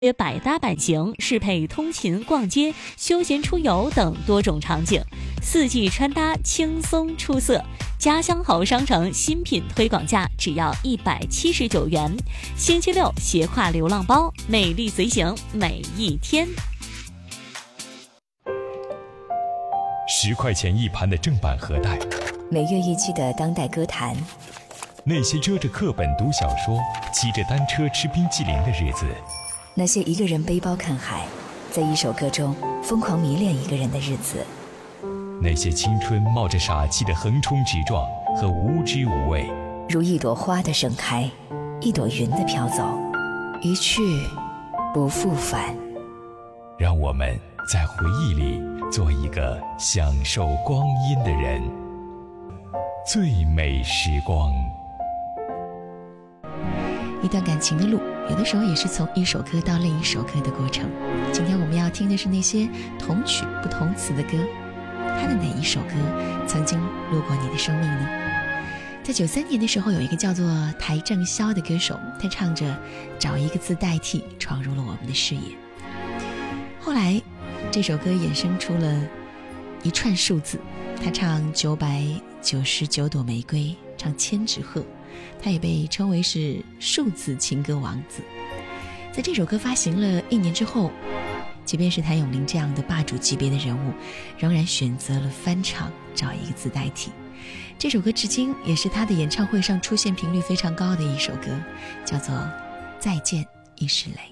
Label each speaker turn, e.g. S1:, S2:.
S1: 百搭版型，适配通勤、逛街、休闲出游等多种场景，四季穿搭轻松出色。家乡好商城新品推广价只要179元，星期六斜挎流浪包，美丽随行每一天。
S2: 10块钱一盘的正版盒带，
S3: 每月一期的当代歌坛，
S2: 那些遮着课本读小说、骑着单车吃冰淇淋的日子，
S3: 那些一个人背包看海，在一首歌中疯狂迷恋一个人的日子，
S2: 那些青春冒着傻气的横冲直撞和无知无畏，
S3: 如一朵花的盛开，一朵云的飘走，一去不复返。
S2: 让我们在回忆里做一个享受光阴的人。最美时光。
S4: 一段感情的路，有的时候也是从一首歌到另一首歌的过程。今天我们要听的是那些同曲不同词的歌，他的哪一首歌曾经路过你的生命呢？在93年的时候，有一个叫做邰正宵的歌手，他唱着找一个字代替，闯入了我们的视野。后来这首歌衍生出了一串数字，他唱999朵玫瑰，唱千纸鹤，他也被称为是数字情歌王子。在这首歌发行了1年之后，即便是谭咏麟这样的霸主级别的人物，仍然选择了翻唱找一个字代替。这首歌至今也是他的演唱会上出现频率非常高的一首歌，叫做再见意时雷。